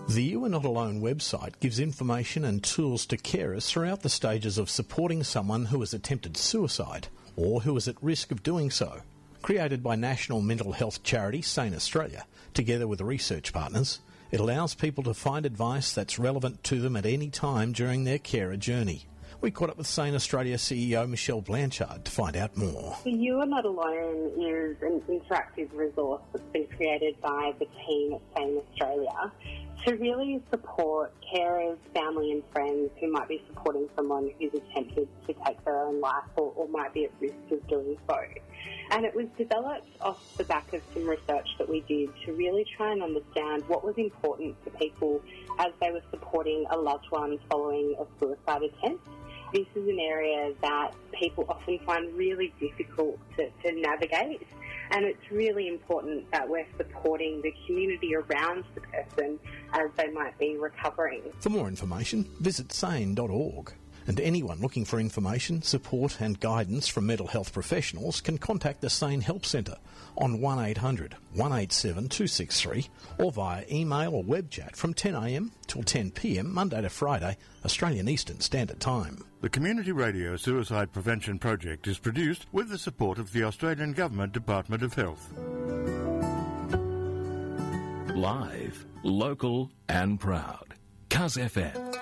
The You Are Not Alone website gives information and tools to carers throughout the stages of supporting someone who has attempted suicide or who is at risk of doing so. Created by national mental health charity Sane Australia, together with research partners, it allows people to find advice that's relevant to them at any time during their carer journey. We caught up with Sane Australia CEO Michelle Blanchard to find out more. You Are Not Alone is an interactive resource that's been created by the team at Sane Australia to really support carers, family and friends who might be supporting someone who's attempted to take their own life or might be at risk of doing so. And it was developed off the back of some research that we did to really try and understand what was important to people as they were supporting a loved one following a suicide attempt. This is an area that people often find really difficult to navigate, and it's really important that we're supporting the community around the person as they might be recovering. For more information, visit sane.org. And anyone looking for information, support and guidance from mental health professionals can contact the Sane Help Centre on 1800 187 263 or via email or web chat from 10am till 10pm Monday to Friday, Australian Eastern Standard Time. The Community Radio Suicide Prevention Project is produced with the support of the Australian Government Department of Health. Live, local and proud. Cuz FM.